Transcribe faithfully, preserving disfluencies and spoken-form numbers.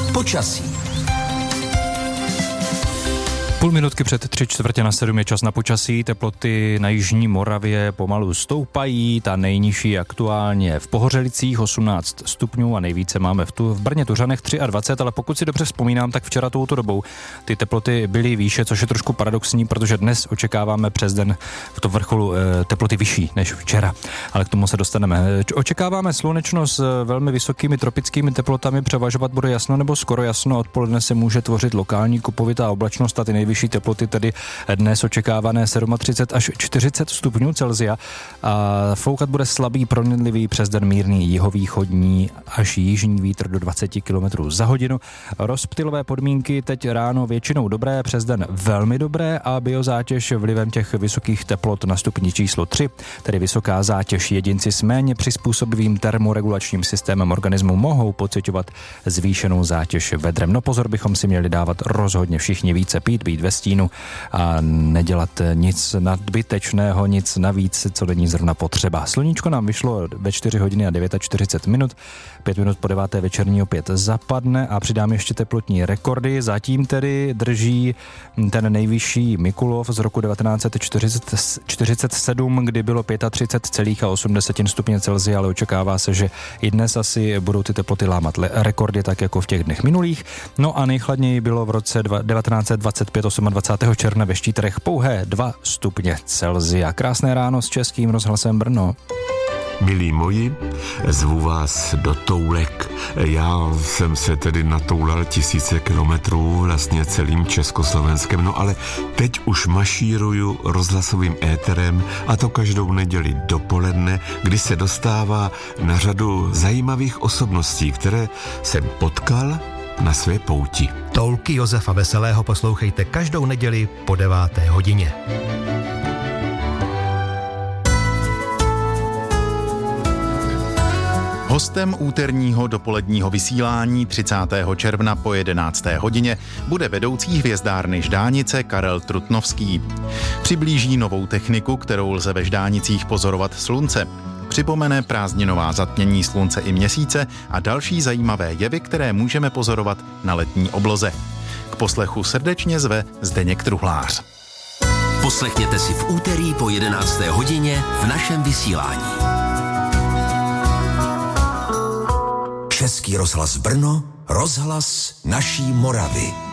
Počasí. Půl minutky před tři čtvrtě na sedm je čas na počasí. Teploty na jižní Moravě pomalu stoupají. Ta nejnižší aktuálně v Pohořelicích osmnáct stupňů a nejvíce máme v, tu, v Brně Tuřanech dvacet tři, ale pokud si dobře vzpomínám, tak včera touto dobou ty teploty byly výše, což je trošku paradoxní, protože dnes očekáváme přes den v tom vrcholu e, teploty vyšší než včera, ale k tomu se dostaneme. Očekáváme slunečno s velmi vysokými tropickými teplotami, převažovat bude jasno nebo skoro jasno, odpoledne se může tvořit lokální kupovitá oblačnost a ty nejvyšší teploty tedy dnes očekávané třicet sedm až čtyřicet stupňů Celsia a foukat bude slabý proměnlivý přes den mírný jihovýchodní až jižní vítr do dvacet kilometrů za hodinu. Rozptylové podmínky teď ráno většinou dobré, přes den velmi dobré a biozátěž vlivem těch vysokých teplot na stupni číslo tři, tedy vysoká zátěž. Jedinci s méně přizpůsobivým termoregulačním systémem organismu mohou pociťovat zvýšenou zátěž vedrem. No pozor bychom si měli dávat rozhodně všichni více pít, být ve stínu a nedělat nic nadbytečného, nic navíc, co není zrovna potřeba. Sluníčko nám vyšlo ve čtyři hodiny a čtyřicet devět minut, pět minut po deváté večerní opět zapadne a přidám ještě teplotní rekordy. Zatím tedy drží ten nejvyšší Mikulov z roku devatenáct čtyřicet sedm, kdy bylo třicet pět celá osm stupně Celsia, ale očekává se, že i dnes asi budou ty teploty lámat rekordy, tak jako v těch dnech minulých. No a nejchladněji bylo v roce devatenáct dvacet pět dvacátého osmého června ve Štíterech pouhé dva stupně Celsia. Krásné ráno s Českým rozhlasem Brno. Milí moji, zvu vás do Toulek. Já jsem se tedy natoulal tisíce kilometrů vlastně celým Československem, no ale teď už mašíruju rozhlasovým éterem a to každou neděli dopoledne, kdy se dostává na řadu zajímavých osobností, které jsem potkal na své pouti. Toulky Josefa Veselého poslouchejte každou neděli po deváté hodině. Hostem úterního dopoledního vysílání třicátého června po jedenácté hodině bude vedoucí hvězdárny Ždánice Karel Trutnovský. Přiblíží novou techniku, kterou lze ve Ždánicích pozorovat slunce. Připomene prázdninová zatmění slunce i měsíce a další zajímavé jevy, které můžeme pozorovat na letní obloze. K poslechu srdečně zve Zdeněk Truhlář. Poslechněte si v úterý po jedenácté hodině v našem vysílání. Český rozhlas Brno, rozhlas naší Moravy.